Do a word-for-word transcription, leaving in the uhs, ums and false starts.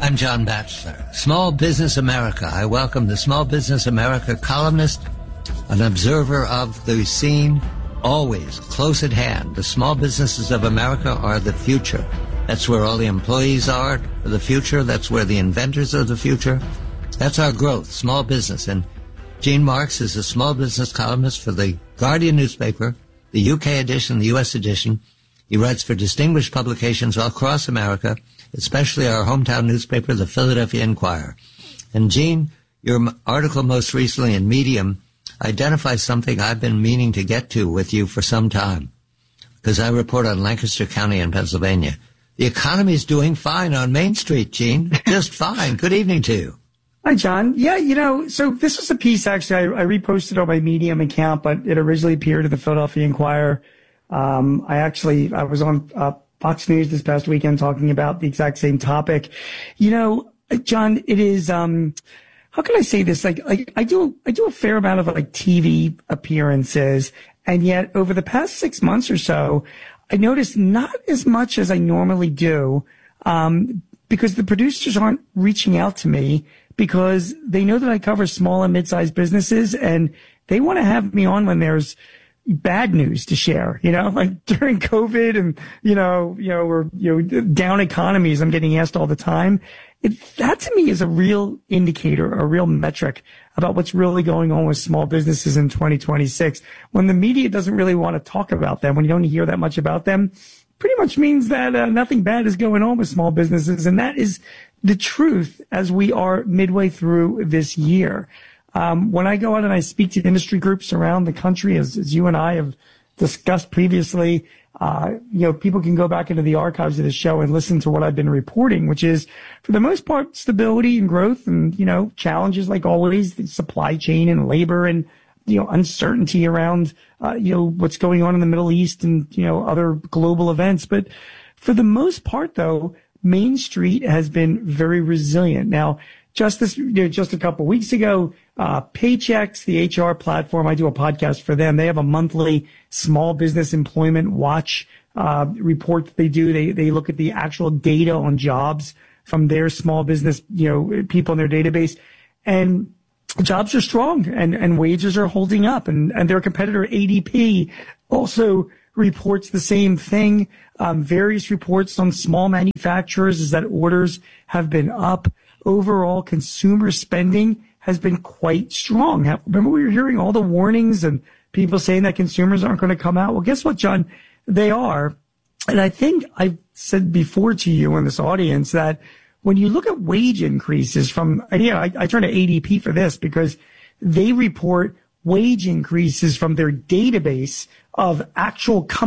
I'm John Batchelor, Small Business America. I welcome the Small Business America columnist, an observer of the scene, always close at hand. The small businesses of America are the future. That's where all the employees are for the future. That's where the inventors are the future. That's our growth, small business. And Gene Marks is a small business columnist for the Guardian newspaper, the U K edition, the U S edition. He writes for distinguished publications all across America, especially our hometown newspaper, the Philadelphia Inquirer. And Gene, your article most recently in Medium identifies something I've been meaning to get to with you for some time, because I report on Lancaster County in Pennsylvania. The economy is doing fine on Main Street, Gene. Just fine. Good evening to you. Hi, John. Yeah, you know, so this was a piece, actually, I, I reposted on my Medium account, but it originally appeared in the Philadelphia Inquirer. Um, I actually, I was on uh, Fox News this past weekend talking about the exact same topic. You know, John, it is, um, how can I say this? Like, like I do, I do a fair amount of like T V appearances, and yet over the past six months or so, I noticed not as much as I normally do, um, because the producers aren't reaching out to me because they know that I cover small and mid-sized businesses, and they want to have me on when there's bad news to share, you know, like during COVID and, you know, you know, we're, you know, down economies. I'm getting asked all the time. It, that to me is a real indicator, a real metric about what's really going on with small businesses in twenty twenty-six. When the media doesn't really want to talk about them, when you don't hear that much about them, pretty much means that uh, nothing bad is going on with small businesses. And that is the truth as we are midway through this year. Um, when I go out and I speak to industry groups around the country, as, as you and I have discussed previously, uh, you know, people can go back into the archives of the show and listen to what I've been reporting, which is, for the most part, stability and growth and, you know, challenges like always, the supply chain and labor and, you know, uncertainty around, uh, you know, what's going on in the Middle East and, you know, other global events. But for the most part, though, Main Street has been very resilient. Now, just this, you know, just a couple of weeks ago, uh, Paychex, the H R platform, I do a podcast for them. They have a monthly small business employment watch, uh, report that they do. They, they look at the actual data on jobs from their small business, you know, people in their database, and jobs are strong and, and wages are holding up, and, and their competitor A D P also reports the same thing. Um, various reports on small manufacturers is that orders have been up. Overall, consumer spending has been quite strong. Remember, we were hearing all the warnings and people saying that consumers aren't going to come out. Well, guess what, John? They are. And I think I've said before to you in this audience that when you look at wage increases from, and yeah, I, I turn to A D P for this because they report wage increases from their database of actual companies